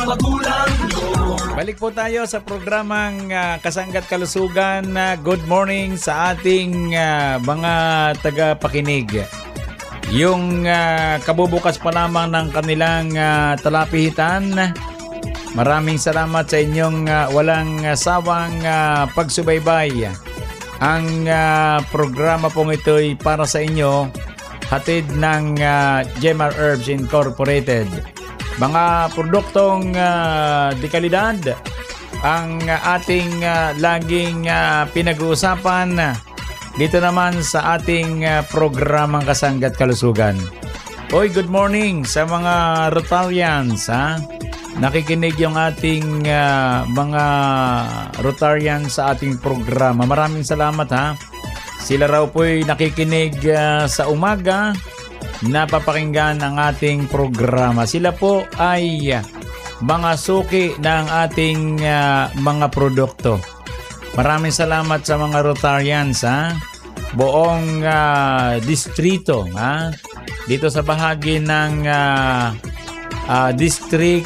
Balik po tayo sa programang Kasanggat Kalusugan. Good morning sa ating mga tagapakinig. Yung kabubukas pa lamang ng kanilang talapihitan, maraming salamat sa inyong walang sawang pagsubaybay. Ang programa pong ito'y para sa inyo, hatid ng Gemar Herbs Incorporated. Mga produktong de kalidad ang ating laging pinag-uusapan dito naman sa ating programang Kasanggat Kalusugan. Oy, good morning sa mga Rotarians, ha? Nakikinig yung ating mga Rotarians sa ating programa. Maraming salamat, ha? Sila raw po'y nakikinig sa umaga, napapakinggan ang ating programa. Sila po ay mga suki ng ating mga produkto. Maraming salamat sa mga Rotarians, ha? Buong distrito, ha? Dito sa bahagi ng District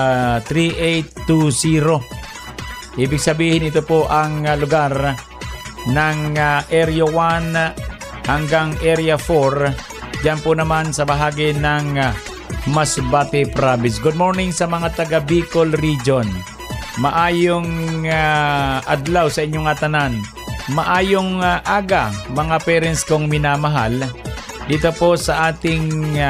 3820. Ibig sabihin, ito po ang lugar ng Area 1 hanggang Area 4. Diyan po naman sa bahagi ng Masbate Province. Good morning sa mga taga Bicol Region. Maayong adlaw sa inyong atanan. Maayong aga, mga parents kong minamahal. Dito po sa ating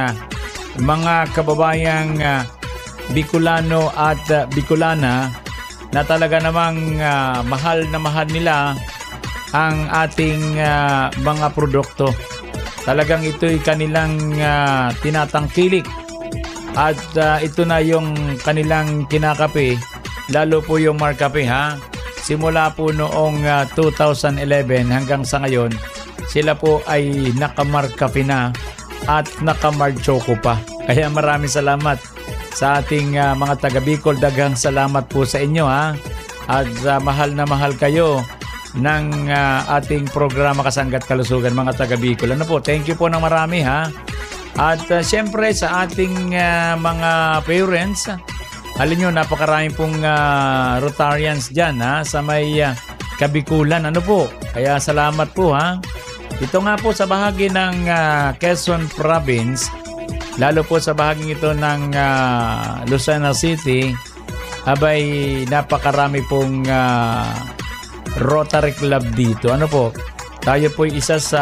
mga kababayang Bicolano at Bicolana na talaga namang mahal na mahal nila ang ating mga produkto. Talagang ito'y kanilang tinatangkilik at ito na yung kanilang kinakape, lalo po yung Markape, ha? Simula po noong 2011 hanggang sa ngayon, sila po ay nakamarkape na at nakamarchoco pa. Kaya maraming salamat sa ating mga taga Bicol. Daghang salamat po sa inyo, ha? At mahal na mahal kayo ng ating programa Kasanggat Kalusugan, mga taga Bicol. Ano po, thank you po ng marami, ha? At siyempre sa ating mga parents, alam nyo, napakarami pong Rotarians dyan, ha? Sa may Kabikulan, ano po? Kaya salamat po, ha? Ito nga po sa bahagi ng Quezon Province, lalo po sa bahagi ito ng Lucena City, abay napakarami pong Rotary Club dito. Ano po? Tayo po isa sa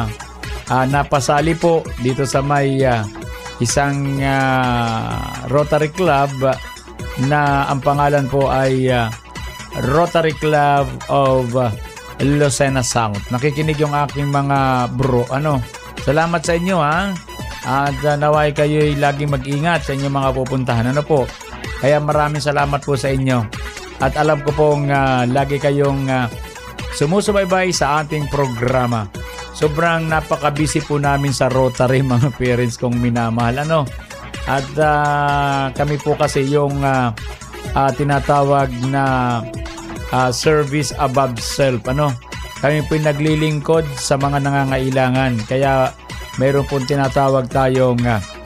napasali po dito sa may isang Rotary Club na ang pangalan po ay Rotary Club of Lucena South. Nakikinig yung aking mga bro. Ano? Salamat sa inyo, ha? At naway kayo'y laging mag-ingat sa inyong mga pupuntahan. Ano po? Kaya maraming salamat po sa inyo. At alam ko pong lagi kayong sumusubaybay sa ating programa. Sobrang napaka-busy po namin sa Rotary, mga parents kong minamahal. Ano? At kami po kasi yung tinatawag na service above self. Ano? Kami po naglilingkod sa mga nangangailangan. Kaya mayroon pong tinatawag tayong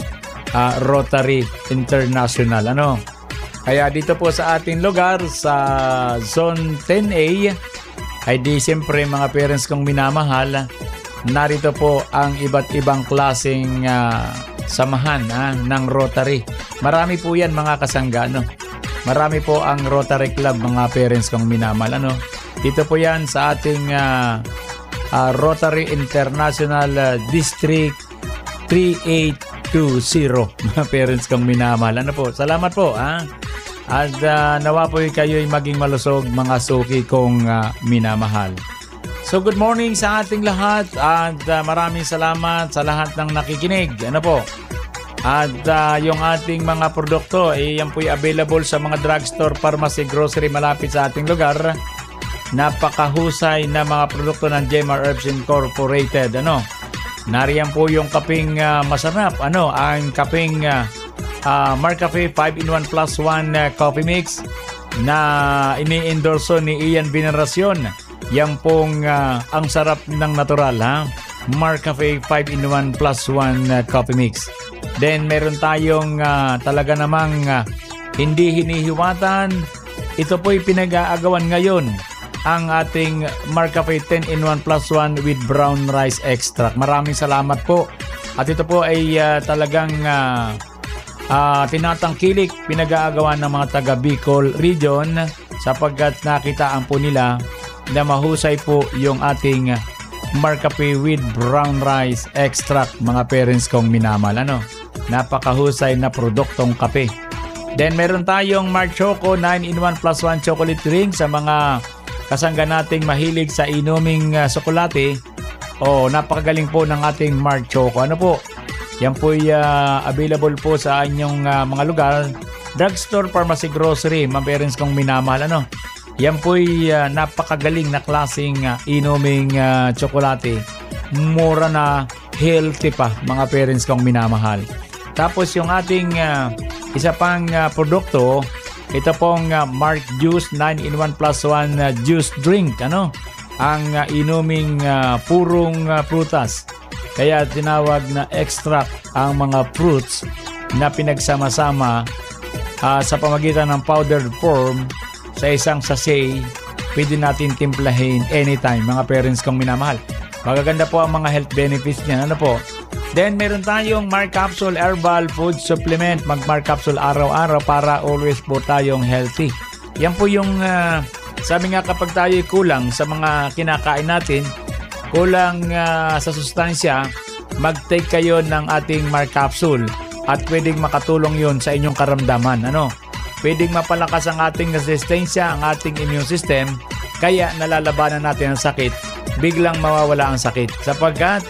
Rotary International. Ano? Kaya dito po sa ating lugar, sa Zone 10A, ay di siyempre mga parents kong minamahal, narito po ang iba't ibang klaseng samahan ng Rotary. Marami po yan, mga kasangga, no? Marami po ang Rotary Club, mga parents kong minamahal, ano? Dito po yan sa ating Rotary International District 3820, mga parents kong minamahal. Ano po? Salamat po, ha? At nawa po kayo'y maging malusog, mga suki kong minamahal. So good morning sa ating lahat at maraming salamat sa lahat ng nakikinig. Ano po? At yung ating mga produkto ay yan po'y available sa mga drugstore, pharmacy, grocery malapit sa ating lugar. Napakahusay na mga produkto ng Gemar Herbs Incorporated. Ano? Nariyan po yung kaping masarap. Ano? Ang kaping Markape 5-in-1 plus 1 coffee mix na ini-endorso ni Ian Veneracion. Yan pong ang sarap ng natural, ha? Markape 5-in-1 plus 1 coffee mix. Then meron tayong talaga namang hindi hinihiwatan. Ito po'y pinag-aagawan ngayon ang ating Marcafe 10-in-1 plus 1 with brown rice extract. Maraming salamat po. At ito po ay talagang tinatangkilik, pinag-aagawan ng mga taga Bicol region sapagkat nakitaan po nila na mahusay po yung ating Marcafe with brown rice extract, mga parents kong minamahal. Napakahusay na produktong kape. Then meron tayong Marc Choco 9-in-1 plus 1 chocolate drink sa mga kasangga nating mahilig sa inuming tsokolate. Napakagaling po ng ating Marc Choco. Yan po ay available po sa inyong mga lugar, drugstore, pharmacy, grocery, mga parents kong minamahal. Yan po ay napakagaling na klaseng inuming tsokolate. Mura na, healthy pa, mga parents kong minamahal. Tapos yung ating isa pang produkto, ito pong Marc Juice 9-in-1 plus 1 juice drink. Ang inuming purong prutas. Kaya tinawag na extract ang mga fruits na pinagsama-sama sa pamagitan ng powdered form sa isang sachet. Pwede natin timplahin anytime, mga parents kong minamahal. Magaganda po ang mga health benefits niyan. Then meron tayong Marc Capsule Herbal Food Supplement. Mag-Marc Capsule araw-araw para always po tayong healthy. Yan po yung sabi nga, kapag tayo kulang sa mga kinakain natin, kulang sa sustansya, mag-take kayo ng ating Marc Capsule at pwedeng makatulong yon sa inyong karamdaman. Pwedeng mapalakas ang ating resistensya, ang ating immune system, kaya nalalabanan natin ang sakit, biglang mawawala ang sakit sapagkat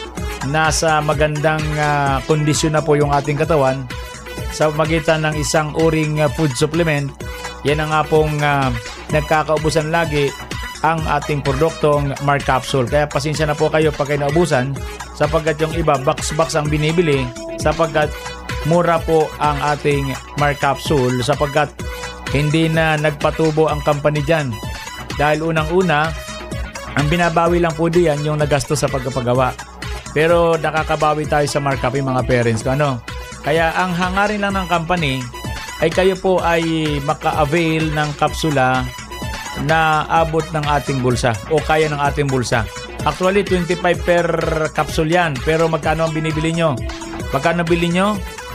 nasa magandang kondisyon na po yung ating katawan sa magitan ng isang uring food supplement. Yan ang nga pong nagkakaubusan lagi ang ating produktong Marc Capsule. Kaya pasensya na po kayo pag kayo naubusan sapagkat yung iba box-box ang binibili sapagkat mura po ang ating Marc Capsule sapagkat hindi na nagpatubo ang company dyan. Dahil unang-una, ang binabawi lang po diyan yung nagasto sa pagpapagawa. Pero nakakabawi tayo sa Marc Cafe, mga parents ko. Kaya ang hangarin lang ng company ay kayo po ay maka-avail ng kapsula na abot ng ating bulsa o kaya ng ating bulsa. Actually, 25 per capsule yan. Pero magkano ang binibili nyo? Magkano bili nyo?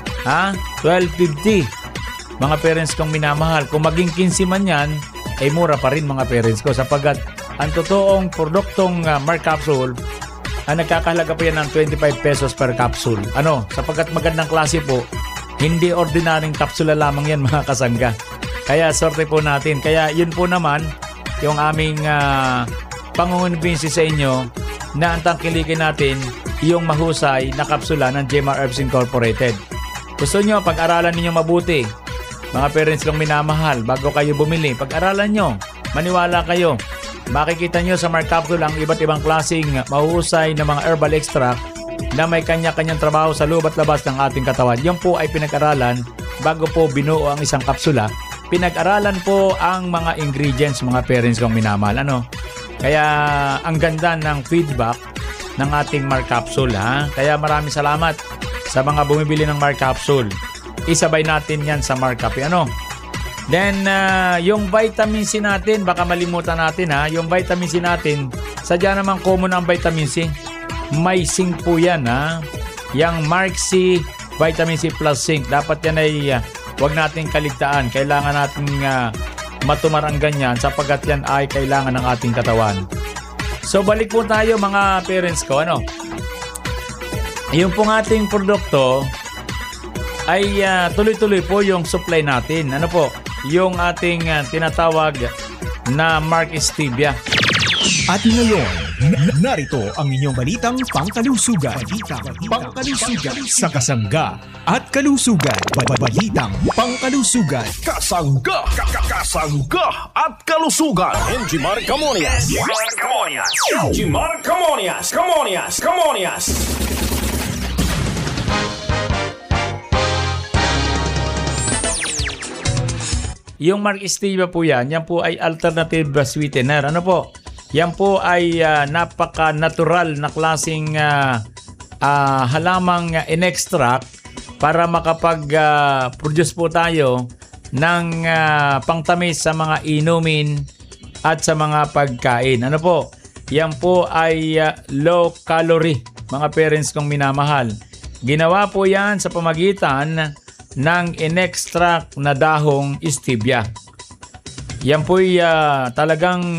12.50. Mga parents kong minamahal. Kung maging 15 man yan, ay mura pa rin, mga parents ko. Sapagkat ang totoong produktong Marc Capsule, nagkakahalaga po yan ng 25 pesos per capsule. Sapagkat magandang klase po, hindi ordinaryong kapsula lamang yan, mga kasangga. Kaya sorte po natin. Kaya yun po naman yung aming pangungumbinsi sa inyo na ang tangkilikin natin yung mahusay na kapsula ng Jemar Herbs Incorporated. Gusto nyo, pag-aralan ninyo mabuti. Mga parents kong minamahal, bago kayo bumili, pag-aralan nyo, maniwala kayo. Makikita nyo sa Marc Capsule ang iba't ibang klaseng mahusay na mga herbal extract na may kanya-kanyang trabaho sa loob at labas ng ating katawan. Yan po ay pinag-aralan bago po binuo ang isang kapsula. Pinag-aralan po ang mga ingredients, mga parents kong minamahal. Kaya ang ganda ng feedback ng ating Marc Capsule. Kaya maraming salamat sa mga bumibili ng Marc Capsule. Isabay natin yan sa Marc Cafe. Then, yung vitamin C natin, baka malimutan natin yung vitamin C natin, sadya naman common ang vitamin C. May zinc po yan Yang Marc C Vitamin C plus zinc. Dapat yan ay huwag nating kaligtaan. Kailangan nating matumar ang ganyan sapagkat yan ay kailangan ng ating katawan. So balik po tayo, mga parents ko. Yung pong ating produkto ay tuloy-tuloy po yung supply natin. Yung ating tinatawag na Marc Stevia. At ngayon, narito ang inyong balitang pangkalusugan. Pangkalusugan sa kasangga at kalusugan. Balitang pangkalusugan. Kasangga at kalusugan. Jimar Camonias. Jimar Camonias. Yung Marc Stevia po yan po ay alternative sweetener. Yan po ay napaka-natural na klaseng halamang in-extract para makapag-produce po tayo ng pangtamis sa mga inumin at sa mga pagkain. Ano po? Yan po ay low calorie, mga parents kong minamahal. Ginawa po yan sa pamagitan ng in-extract na dahong stevia. Yan po ay talagang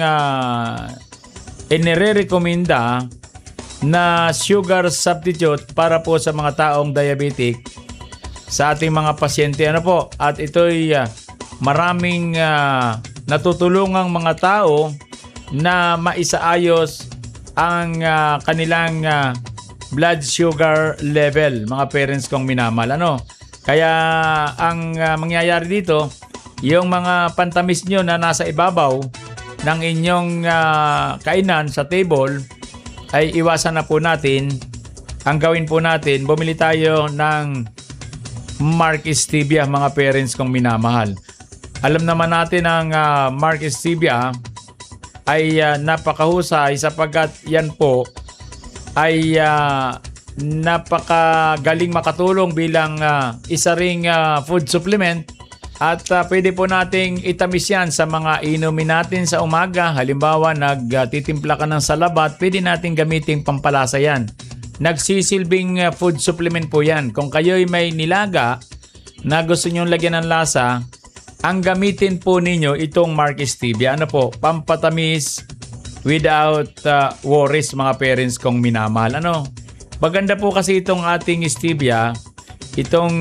inirekomenda na sugar substitute para po sa mga taong diabetic sa ating mga pasyente. Ano po? At ito'y maraming natutulungang mga tao na maisaayos ang kanilang blood sugar level, mga parents kong minamahal. Ano? Kaya ang mangyayari dito, yung mga pantamis nyo na nasa ibabaw ng inyong kainan sa table, ay iwasan na po natin. Ang gawin po natin, bumili tayo ng Mark Stevia, mga parents kong minamahal. Alam naman natin ang Mark Stevia ay napakahusay sapagkat yan po ay napakagaling makatulong bilang isa ring food supplement at pwede po nating itamis yan sa mga inumin natin sa umaga. Halimbawa, nagtitimpla ka ng salabat, pwede nating gamitin pampalasa yan. Nagsisilbing food supplement po yan. Kung kayo'y may nilaga na gusto nyong lagyan ng lasa, ang gamitin po ninyo itong Mark Stevia. Ano po? Pampatamis without worries, mga parents kong minamahal. Ano? Maganda po kasi itong ating stevia, itong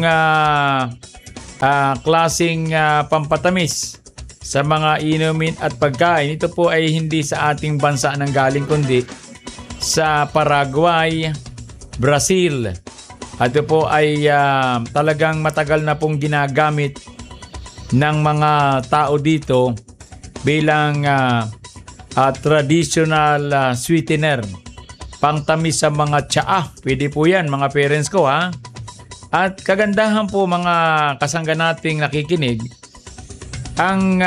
klaseng pampatamis sa mga inumin at pagkain. Ito po ay hindi sa ating bansa nang galing kundi sa Paraguay, Brazil. At ito po ay talagang matagal na pong ginagamit ng mga tao dito bilang traditional sweetener, pangtamis sa mga tsaa. Pwede po yan, mga parents ko, ha. At kagandahan po, mga kasangga nating nakikinig, ang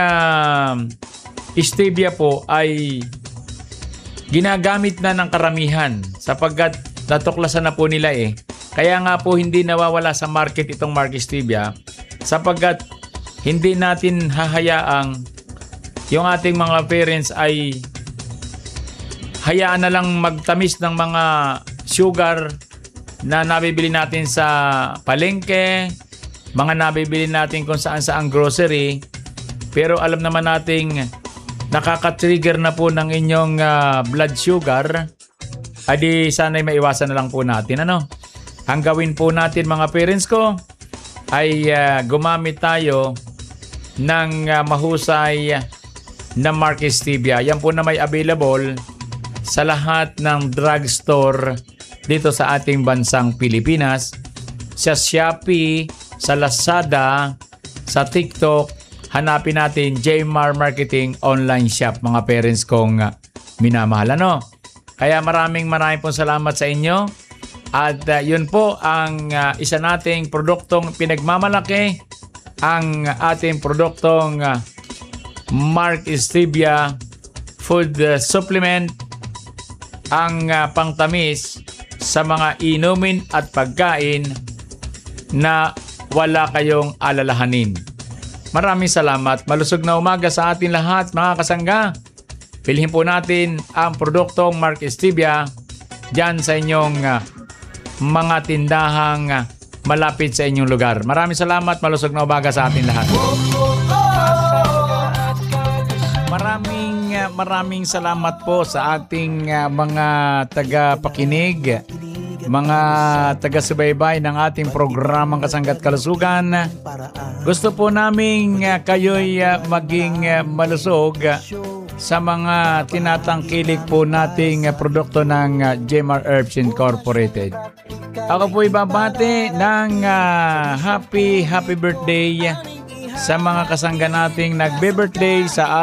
stevia po ay ginagamit na ng karamihan sapagkat natuklasan na po nila eh. Kaya nga po hindi nawawala sa market itong Mark Stevia sapagkat hindi natin hahayaang yung ating mga parents ay hayaan na lang magtamis ng mga sugar na nabibili natin sa palengke, mga nabibili natin kung saan-saan grocery. Pero alam naman nating nakaka-trigger na po ng inyong blood sugar. Adi sana'y maiwasan na lang po natin. Ano? Ang gawin po natin, mga parents ko, ay gumamit tayo ng mahusay na Mark Stevia. Yan po na may available sa lahat ng drugstore dito sa ating bansang Pilipinas. Sa Shopee, sa Lazada, sa TikTok, hanapin natin Jmar Marketing Online Shop, mga parents kong minamahal. Ano? Kaya maraming pong salamat sa inyo. At yun po ang isa nating produktong pinagmamalaki, ang ating produktong Mark Stevia food supplement, ang pangtamis sa mga inumin at pagkain na wala kayong alalahanin. Maraming salamat. Malusog na umaga sa atin lahat, mga kasangga. Pilhin po natin ang produktong Mark Stevia dyan sa inyong mga tindahang malapit sa inyong lugar. Maraming salamat. Malusog na umaga sa atin lahat. Maraming salamat po sa ating mga taga-pakinig, mga taga-subaybay ng ating programang Kasangga't Kalusugan. Gusto po namin kayo'y maging malusog sa mga tinatangkilik po nating produkto ng Jmar Herbs Incorporated. Ako po ibabati ng happy birthday sa mga kasangga nating nagbe-birthday sa